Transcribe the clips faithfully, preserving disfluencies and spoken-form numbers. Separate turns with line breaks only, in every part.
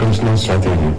national strategy.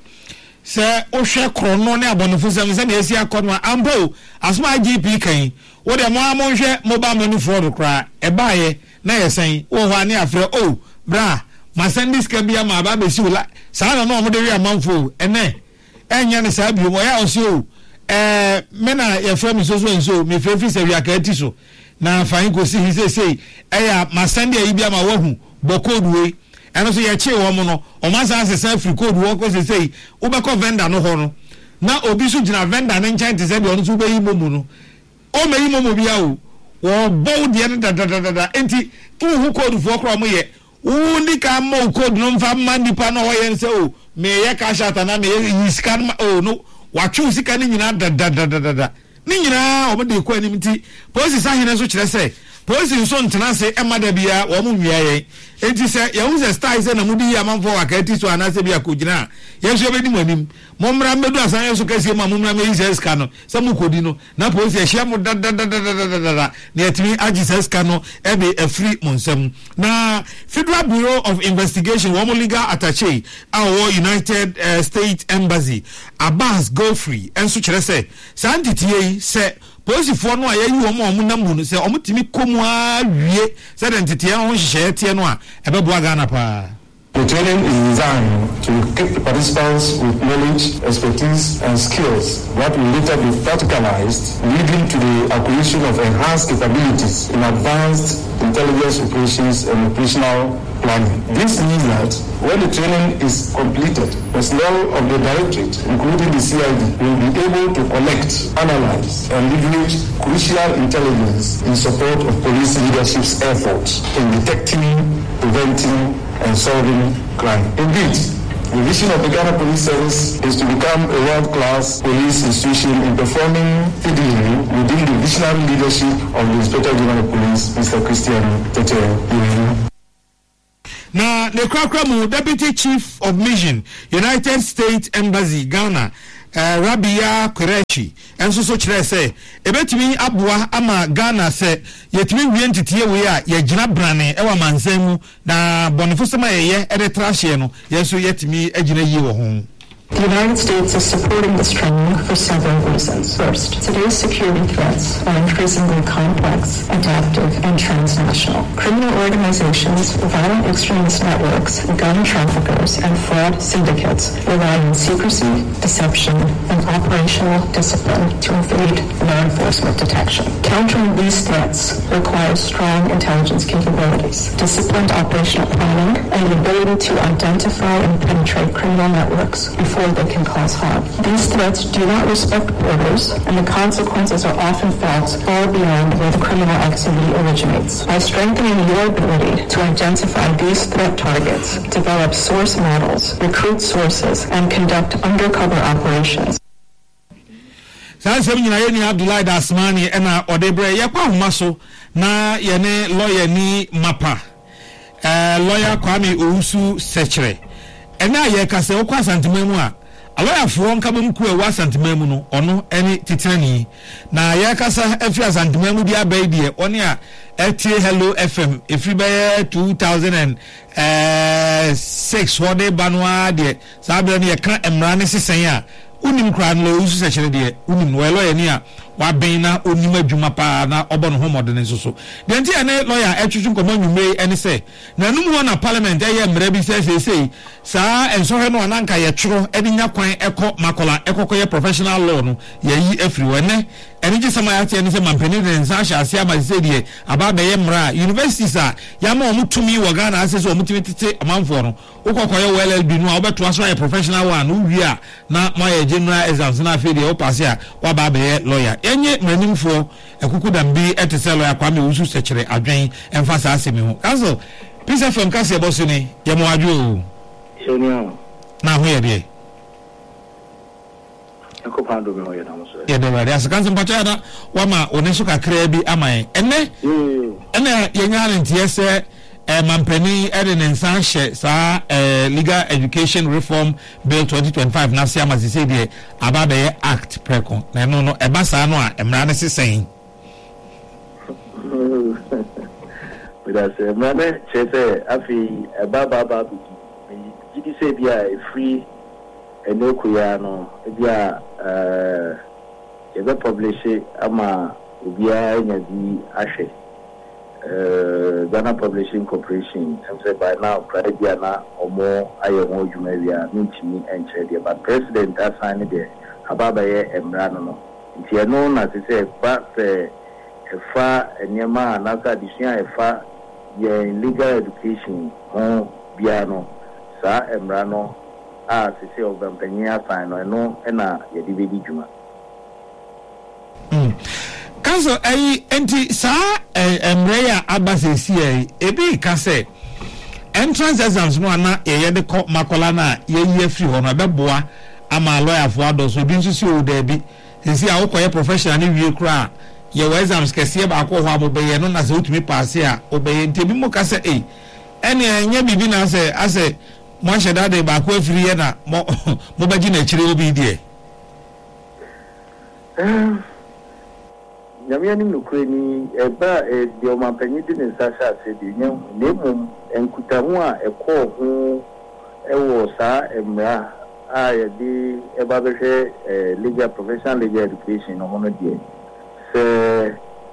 Sir, Osha Chrono, Abonifusam, and Asia Conwa, Ambo, as my G P K, what a Monje, mobile money for the cry, a buyer, nay saying, oh, one year for oh, bra, my Sundays can be a my baby sula, Sana no Moderia Manful, and nay, and Yan Sabu, where also, eh, Mena, your friend is so and so, me favorite say we are Katiso. Now, fine, go see, he say, say, eh, my Sunday, Ibia, my woman, Boko way. And also ya che wo mo no o ma san se free code wo ko se sei wo be ko vendor no ho no na obi so gina vendor ne nchen te se de ono so be yi momu no o me yi momu bia o wo bo de ne da da da da enti tu hu code fo kro mo ye wo ni ka mo code no mfa man nipa no ho ye nse o me ye ka shata na me yi scan o no wa chu sika ni nyina da da da da da ni nyina o mo de ko ani mti police ahene so kire se police nso ntena se emada bia wo mo nwia ye enti se ye hu se style se na mudi ya manfo wakati so anase bia kogina ye so be di manim momra medu asan ye so kase ma momra me ise ska no se mu kodi no na police ye hia mo da da da da da da da na etimi agi se ska no e be a free monsem na Federal Bureau of Investigation wo mo legal attaché our United uh, States Embassy Abbas Godfrey enso kire se santitie se police for no ayi wo mo mo namu no se o mutimi komu a wie se den tete ho hye tie no a ebe bo aga na pa.
The training is designed to equip the participants with knowledge, expertise, and skills that will later be practicalized, leading to the acquisition of enhanced capabilities in advanced intelligence operations and operational planning. This means that when the training is completed, personnel of the Directorate, including the C I D, will be able to collect, analyze, and leverage crucial intelligence in support of police leadership's efforts in detecting, preventing, and solving crime. Indeed, the vision of the Ghana Police Service is to become a world-class police institution in performing fidelity within the visionary leadership of the Inspector General of Police, Mister Christian Tete.
Now, the Krakramu Deputy Chief of Mission, United States Embassy, Ghana, Uh, Rabia Qureshi and so so chere say ebetimi aboa ama Ghana say yetimi wie entitie we a ye gina brane e wa mansam na bonifosema ye ye e de trashe no yeso yetimi agina yi wo ho.
The United States is supporting this training for several reasons. First, today's security threats are increasingly complex, adaptive, and transnational. Criminal organizations, violent extremist networks, gun traffickers, and fraud syndicates rely on secrecy, deception, and operational discipline to evade law enforcement detection. Countering these threats requires strong intelligence capabilities, disciplined operational planning, and the ability to identify and penetrate criminal networks before they can cause harm. These threats do not respect borders, and the consequences are often felt far beyond where the criminal activity originates. By strengthening your ability to identify these threat targets, develop source models, recruit sources, and conduct undercover operations.
Sanse nyina ye ni Abdullahi Dasmani ena odebre ye kwa humaso na ye ne lawyer ni mapa eh lawyer Kwame Owusu Sechere ena ye kase okwa santimemu a lawyer fo nka bem ku e wa santimemu no ono eni titirani na ye kasa efi santimemu dia bai die oni a etie Hello F M efri be two thousand six wode banwa de sabe ne ye ka emra ne sesen a unim kran lo Owusu Sechere de unim no lawyer ni a wa ben na onim adwuma pa na obo no homode ne soso de nti ene lawyer etwetwe nkomo nwumre ene se na num ho na parliament eye mra bi se se se sa enso he no ananka ye tworo ede nya kwan ekọ makola ekọkọ ye professional law no ye yi afri wene ene ji sama ya tie ne se mampeni de nsa hya ase ama se de aba be ye mra universities a ya ma omutumi wo Ghana ase so omutumi tete amanfo no ukọkọ ye L L B no obeto aso ye professional one no wi a na ma ye general exams na afi de o pass a wa ba be ye lawyer enye manimfo ekuku dambi etese lawyer Kwame Owusu Sechere adwen emfasa asemi ho kaso Peace F M kase boso ni ye mo adwo
Sonia
na ho ye de
eko pando me ho ye na mo so
ye de wari asakanse mpacha na wa ma oneso kakra bi aman ene ene ye nya ntie se eh mampeni edenensa hye sa eh Legal Education Reform Bill twenty twenty-five na se amazi se de ababe act preko na no no eba sa no a emra ne sesen
Bila se emra ne chese afi eba baba bi G D C be a free and no kuyano, be a ever publish it, ama ubia in the ashe. Ghana Publishing Corporation, and said by now, Pradiana or more, I am more you may be a meeting and chedia, but President has signed there, Hababaye and Brano. It's here known as I say, but a far and Yama, and after addition, a far in legal education, home, piano, Sa and Brano, as I say, of Bampania, fine, I know, and a D V D Juma.
Council a enti sa emreya abase sie ebi ka say entrance exams no ana ye de makola na ye ye free ho no beboa ama lawyer for ados obi nso si o da bi sisi a wokoye professional ni wie kra ye we exams kese ba ko ho abobeye no na se utumi pass a obeye enti bi mo ka say eh ene enya bibi na say ase mo sheda de ba ko afiri ye na mo mo baji na chire obi die
Yamiani Nukreni, a bar, a Dioma Penidin and Sasha said, Nemum and Kutamua, a call who a was a Mra, I the Ebabe, legal professional legal education on a day. So,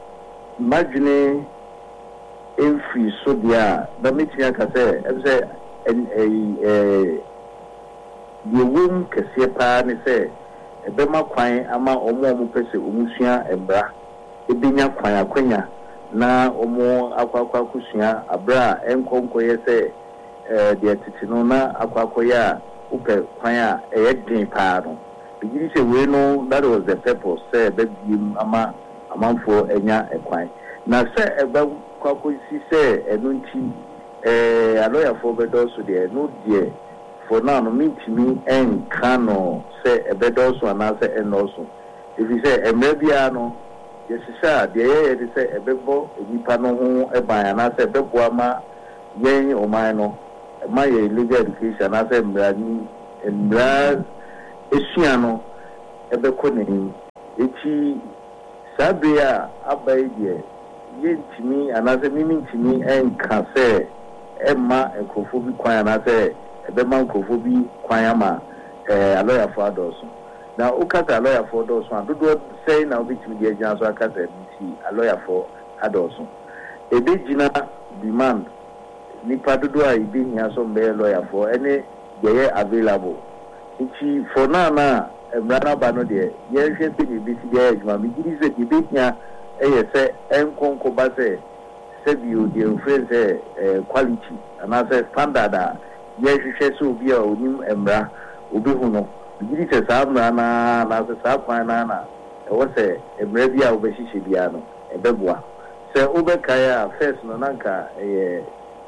imagine if we so dear, the meeting I can say, and a the womb can see a pan, say, a Bema Quine, Ama Omo Pese, Umusia, and Bra. Ibinya kwanya kwanya na omo akwakwa kusia abra enkonko yese eh de titino na akwakwa ya upe kwanya eyedin pa no bigiri se we no that was the purpose say be bim ama amanfo enya ekwan na se eba kwakwa si se enu nti eh aloya for bedo so de no de for now no mitimi en kano se ebedo so na se enoso if you say emebia no yes, sir. The air is a bebo, a nipano, a bayana, a beboama, yen or mino, my legal education, as a brand and brand, a siano, a beckoning, ichi Sabria, Abadia, yen to me, and as a meaning to me, and can say, Emma and Kofubi Quayana, a beman Kofubi Quayama, a lawyer for Dawson. Now, Okata, a lawyer for those one. Do say now which media agents are cut a lawyer for Adolson. A big Gina demand Nipa do I be here some lawyer for any day available. It's for now, now, a brother Bano there. Yes, yes, it is the age, mammy. It is a debate here. A say, M. Conco Basse, said you, dear friends, a quality, and as a standard. Yes, she so be a new Embra, Ubihuno. Bigiri se sabra na na se sabra na na e wo se e brabia wo behihye bia no e beboa se obekaya first no nanka e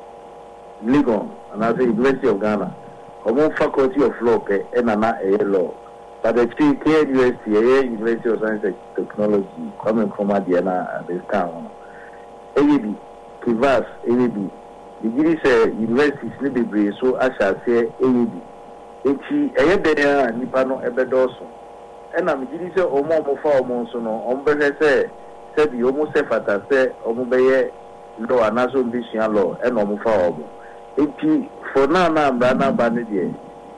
Legon na the University of Ghana omo faculty of law pe e na na e law but the K U S T e University of Science and Technology coming from Adia na this town e bi kivas e bi bigiri se universities ni bebre so asha se e bi eti eyebenya nipa no ebedoso ena migiri se omo omo fa omo nso no ombele se se bi omo se fata se omo beye lo anaso mbisia lo ena omo fa omo eti for na na mbra na ba ne de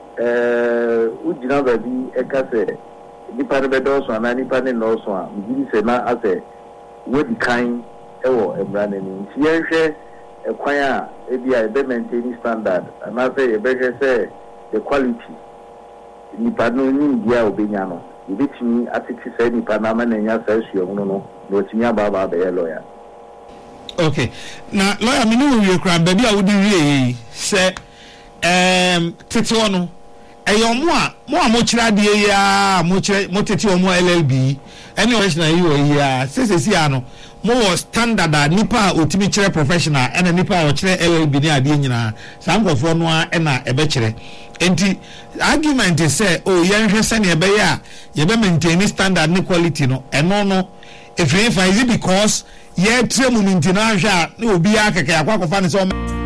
eh ujina ba bi e ka se nipa ne bedoso ana nipa ne no so a migiri se na ase wodi kan ewo embra ne ni ti yenhwe ekwan a e bia e be maintain standard ana se e be se the quality nipa no ni dia obenya no yebetimi atiti say nipa na ma nanya say suo no no no otimi ababa be lawyer.
Okay, na lawyer me no wie kra ba bia wodi wie say em tete ono eyo mo a mo a mo kira de ya mo kire mo tete o mo L L B any original you here sesesi ano mo standard nipa otimi kire professional and nipa o kire L L B ni ade nyina sankofo no a na ebe kire enti argument is say oh yenhwe se ne ebe ya ye be maintain standard ni quality no eno no if is it because ye tremu ni ntina hwa na obi akeke akwakofa ne so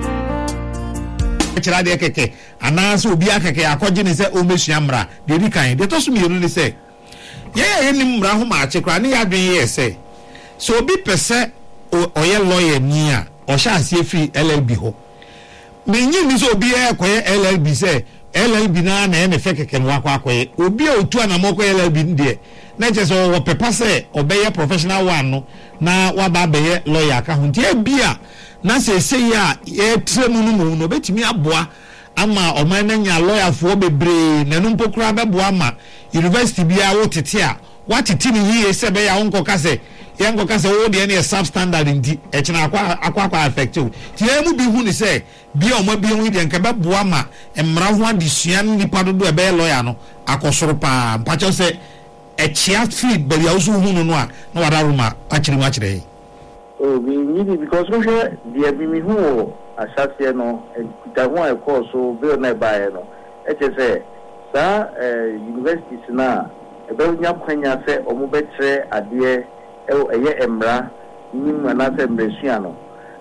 kira de keke ananso obi akeke akoje ne se o mesua mra de di kan de to so mienu ne se ye ye ni mra ho ma achekra ne ya dwen ye se so obi pese o ye lawyer ni a o sha asie free L L B ho me nyi mi so obi e koye L L B say L L B na na e me feke ken wa kwa koye obi a otu ana mo koye L L B ndie na je so wo pepa say obeye professional one no na wa ba beye lawyer ka ho ntie bia na se se ya e tremu no no betimi aboa ama oman na nya lawyer fo bebre na no mpokura beboa ma university bia wo tete a watiti ni yie se be ya wonko ka se yango ka se wo de na substandard ndi e china akwa akwa akwa effective ti emu bi hu ni se bia omo bi hu de nka beboa ma emra ho adesua nipa dodo e be lawyer no akosoro pa mpacho se e chia feed be ya usu hu no no a na wada ruma achiri ma chire
oh we need because we share the bi hu asase no kuta ho e course so be na ba e no e che se sa universities na e be nya kwanya se omo be kire ade eye emra ni mana se mresua no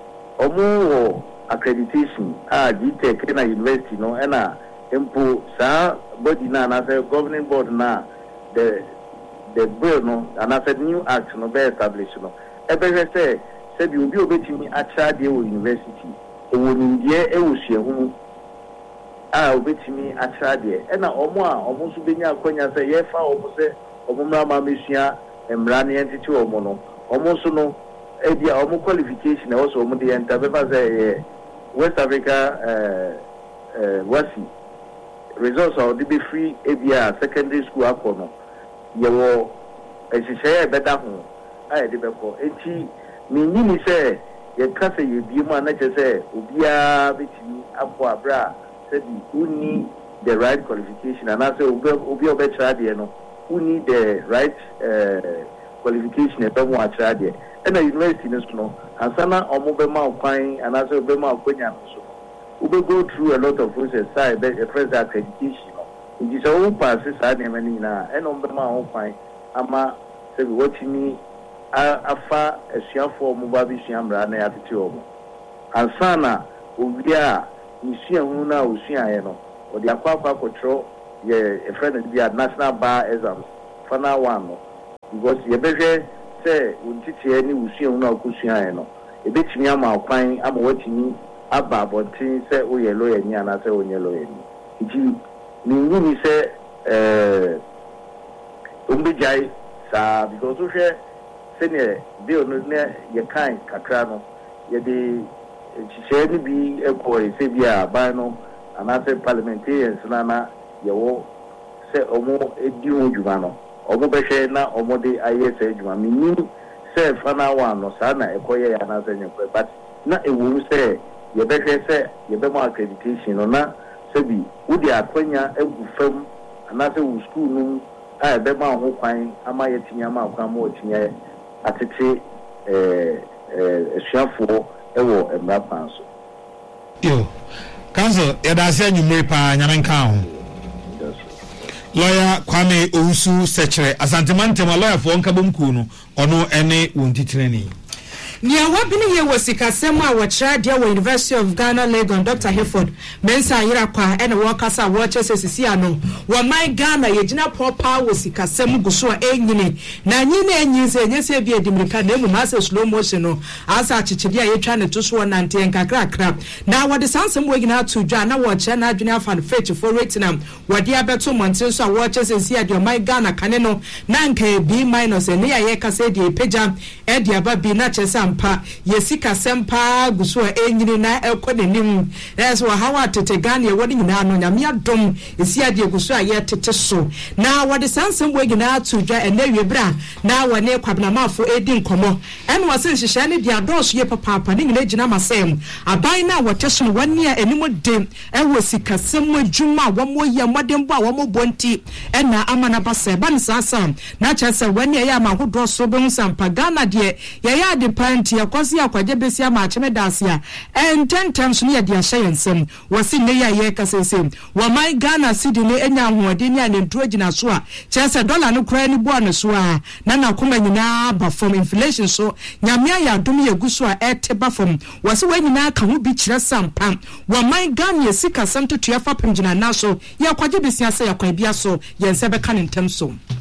omo accreditation a G Tech na university no e na empo sa body na na se governing board na the the bill no and after new act no be established no e be say say bi obi obetimi acha de wo university e wo ndie e wo hye hu a obetimi acha de e na omo a omo so benya akonya say ye fa omo say omo mra ma mesua emra ne entity omo no omo so no e dia omo qualification e also omo de enter be fa say West Africa eh eh wasi results of the be free A B R secondary school akono yewo ehihye better ho aye de beko enti me nyini se ye kase ye biemu na che se obia betimi apo abra se di uni the right qualification and say obi obi obechra de no uni the right uh, qualification e be mo achra de na university no so no ansana omo be ma kwan and say obi ma akonya no so obi go through a lot of process side be a first accreditation it is all pass side na mani na e no be ma ho kwan ama se bi watimi afa asuafo mo ba bi suamra na yatete omo ansana obi a nisua hu na osua ye no o de akwa akwa kotro ye a friend bi at national bar exams final one no because ye behwe say untiti ani osua hu na okosua ye no e betimi ama kwan ama watimi aba abontin say o ye lawyer ni ana say o nye lawyer ni iti ni ni say eh umbijai sa because o hwe senior bill no ne ye kan kakra no ye de chise ni bi ekore se bia ba no anase parliamentarians na na ye wo se omo edi odjuma no omo behwe na omo de ayese adjuma mini se fana one no sa na ekoye ya na se nyekwe but na ewu se ye behwe se ye be mo accreditation no na se bi udi akwanya egu fam anase wo school no a be ma ho kwan ama ye tinya ma kwan ma o tinya atete eh eh esuafo ewo emra panso
yo council ya da se anyumre pa nyamenka ho lawyer Kwame Owusu sechere asantemante ma lawyer fo nkabomku no ono ene wontitirani
Nia wabini ye wasikasemu a wachira dia wa University of Ghana Legon Doctor Hayford mensa yira kwa ene wakasa wache sesisi ano wa my Ghana yejina proper wasikasemu gusua enyine na nyine enyinse enyese bi edimirika na emu masa slow motion no asa achichidi a yetwa ne toso na nte nkakra kra na wade sansem wegina atudwa na wache na adwene afa fetch for rating wade abeto monte so a wache sesisi a dia my Ghana kane no na nka B minus ene ya ye kase die peja e dia ba bi na chesa pa yesika sempa guso enyini na ekonenim eso hawa tete Ghana ye wodi nyina no nyame adom esi ade guso aye tete so na wodi sansem wegi na atudwa enawie bra na wane kwabnamafo edi nkomo ene wase nhihye ne dia doso ye papa ne nyina gina masem aban na woteso wane a enimo dem ewo sika sem adwuma womo ye modem bo a womo bonti ena amana basa ban sasa na chese wane ye amahodo so be nsampa Ghana de ye ya de panti yakosi akwaje besia ma acheme dasia and ten times ne yade ahye yensem wasi ne ya ye kasese wa my Ghana city ne enya hoode ne anentu agina so a chese dollar no kra ni bo no so a na na koma nyina ba from inflation so nyamia ya dom ye guso a eteba from wasi wa nyina ka ho bi kire sampa wa my Ghana sika samto tuafa pemgina na so ya kwaje besia se ya kwa bia so yense be ka ne ntem so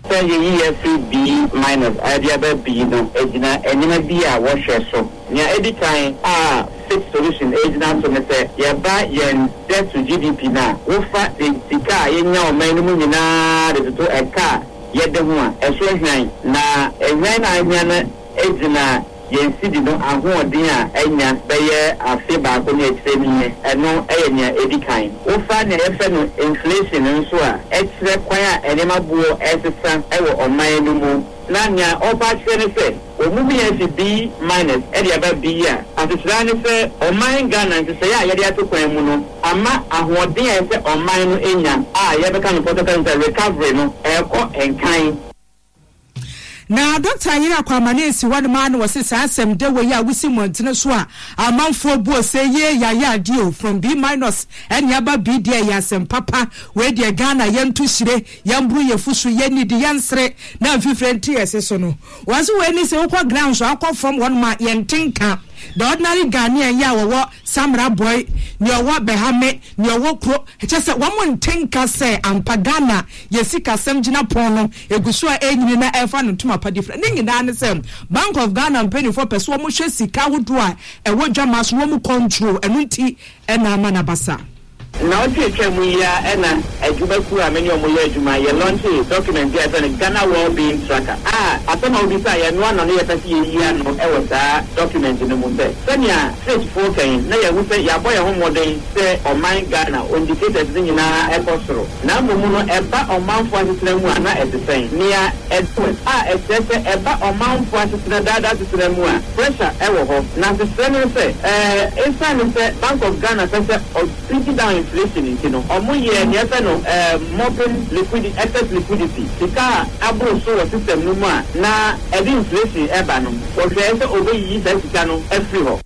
say ye every B minus idea B no ejina enima bi a wo hwe so nya edi kan a fixed solution ejina so me say ye ba yen debt to G D P na wo fa sika ye nya o man no mu nyina de to e ka ye de ho a e so hwan na ehwan na anya na ejina yen sidi no ahoɔden a anya bɛyɛ afe baako ne ekyire ni ɛno ɛyɛ nea edi kan wofa na yɛfɛ no inflation nso a ɛkyerɛ kwan a ɛnɛma buo ɛsesa ɛwɔ ɔman no mu na nea ɔba kyerɛ ne sɛ ɔmu bi yɛn si B minus ɛde aba B a asekyerɛ ne sɛ ɔman Ghana nti sɛ yɛ a yɛde ato kwan mu no ama ahoɔden a yɛsɛ ɔman no enya a yɛbɛka no pɔtɔkɔ no sɛ recovery no ɛkɔ nkan.
Na Doctor Ayira Kwamane si wan man was asem de we ya wisi montene so a amanfo bu say ye ya ya dio from B minus and yaba B dia ya asem papa we dia Ghana yentu hire yambru yefusu ye ni di yansre na fifrenti ese so no waso we ni se ukwa ground so akwa from one ma yentinka the ordinary Ghanaian ya wo Samra boy ni owo behame ni owo kro eche se wo mo ntenka se ampa Ghana yesika sem gina pon no egusu a enyini na efa no tuma pa different ningi na ne se Bank of Ghana penny for person wo mo hwe sika hodo a ewo dwama so wo mo control enu nti e na ama na basa
na oti etwemu ya ena adwumaku a many omo ya adwuma ye launch document ya say Ghana well-being tracker ah atama obi say ya no ano ne yepese ye ya no e wo saa document no mu be senya stage four kan na ya wo say ya boy ho modern say oman Ghana indicators ni na e kosoro na momu no e ba oman fo asesena mu ana e design nia e twet ah e say e ba oman fo asesena dada asesena mu a pressure e wo ho na asesena say eh inside say Bank of Ghana say o pretty down inflation, you know, or more year, yes, I know, uh, mopping liquidity, excess liquidity. The car, Abu so system no more. Now, every inflation, Ebanum, or there's over years, that's channel, every hole.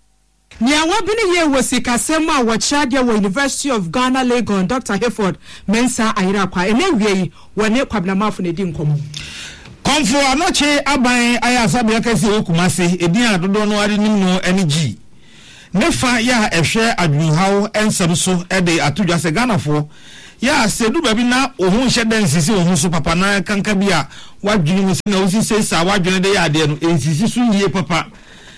Nia wabini ye wasika sema wachadia wa University of Ghana Legon Doctor Hayford Mensa Ayira Kwa ene wiei wane kwabna mafu ne di nkomo.
Komfo anoche aban aya asabi akasi okumase edin adodo no ade nim no energy. Nefa ya ehwe adwuhaw ensem so ede atudwa se Ghana fo ya sedu babi na ohun hye den sisi ohun so papa na kanka bia wadwini mu na osisi sa wadwini de ya ade no ensisi so yie papa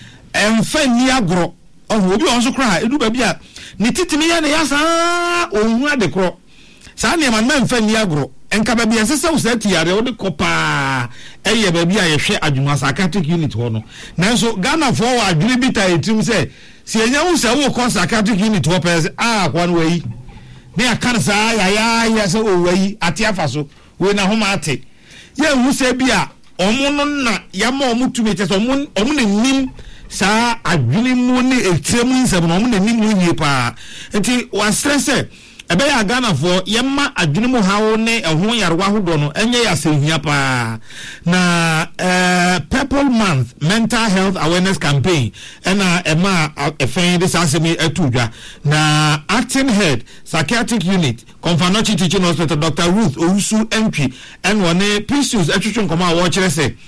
emfa ni agro ohun obi on so kra edu babi a ni titini ya ne ya sa ohun ade kro sa ne man emfa ni agro enka babi esese usati yare wo de kopa eye babi a yehwe adwuma psychiatric unit ho no nanso Ghana fo wa adwini bi ta etim se si enya wo se wo ko psychiatric unit ho pese ah kwan wei ne akar sa ya ya ya se o wei ate afaso we na homa ate ye hu se bi a omo no na ya ma omo tumi te so omo omo ne nim sa adwini mu ne etremu nsem no omo ne nim no yie pa enti wa stress ebe ya Ghana for yemma adwene mu hawo ne ehun yarwa hodo no enye ya sehia pa na eh Purple Month Mental Health Awareness Campaign ena ema efen this asemi etudwa na acting head psychiatric unit Konfanochi Teaching Hospital Doctor Ruth Owusu Entry en wone Precious etwetwe nkoma a wo kire se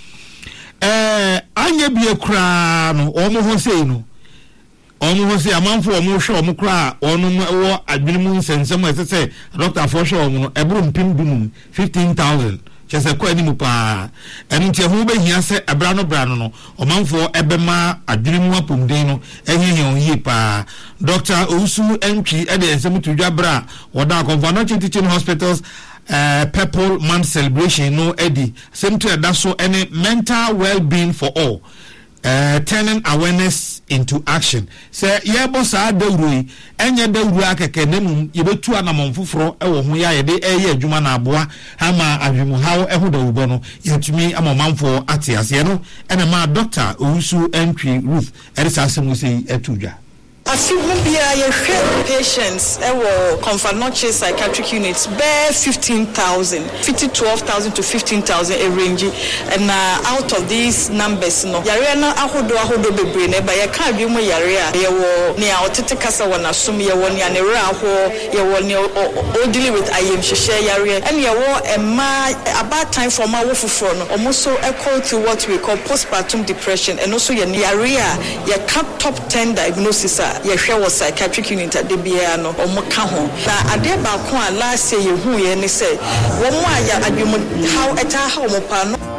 eh anye bie kra no omo ho sei no omo ho se amanfo omo hwe omo kra ono wo adwene mu nsensem esese doctor for hwe omo no ebro mpim dunum fifteen thousand chese kwa ni mu pa enu ntie ho be hia se ebra no bra no no omanfo ebema adwene mu apomden no ehihie onyi pa Doctor Owusu Entry e de ensem tudwa bra woda Konfanochi Teaching Hospitals uh, Purple Month celebration no edi same to that so any mental well-being for all. Uh, turning awareness into action. Say ye boss a dawru enye dawru akeke nemum yebetu anamon foforo e wo ho ya ye de eye adwuma na aboa ama adwemu hawo e ho dawubo no yetumi amomanfo ate ase no ene ma Doctor Owusu Entry Ruth erisa asemu sei etudwa
Asibubia ye patients ewo Konfanochi psychiatric units bear fifteen thousand, fifty twelve thousand to fifteen thousand a range, and uh, out of these numbers no yare na ahodo ahodo bebre na ba ye ka bi mu yare a ye wo ne a otete kasa wona sum ye wo ne anere aho ye wo ne o dealing with ayem hwehwe yare and ye wo ema about time for ma wo fufuro no omoso equal to what we call postpartum depression and also ye yare a ye top ten diagnosis yɛhwɛ wɔ psychiatric unit ade biara no ɔmo ka ho na ade baako a last year yɛhu yɛ ne sɛ wɔn a yɛ adwuma how ɛta ha wɔn pa no